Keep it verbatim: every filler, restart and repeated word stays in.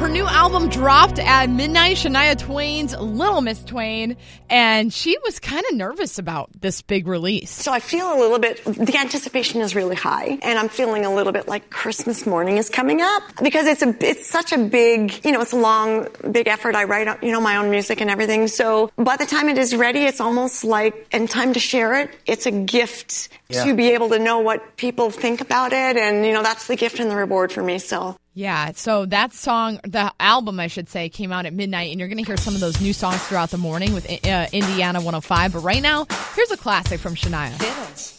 her new album dropped at midnight, Shania Twain's Little Miss Twain, and she was kind of nervous about this big release. So I feel a little bit, the anticipation is really high, and I'm feeling a little bit like Christmas morning is coming up, because it's a, it's such a big, you know, it's a long, big effort. I write, you know, my own music and everything, so by the time it is ready, it's almost like, and time to share it, it's a gift yeah. to be able to know what people think about it, and, you know, that's the gift and the reward for me, so... Yeah, so that song, the album, I should say, came out at midnight, and you're going to hear some of those new songs throughout the morning with uh, Indiana one oh five. But right now, here's a classic from Shania. Fiddles.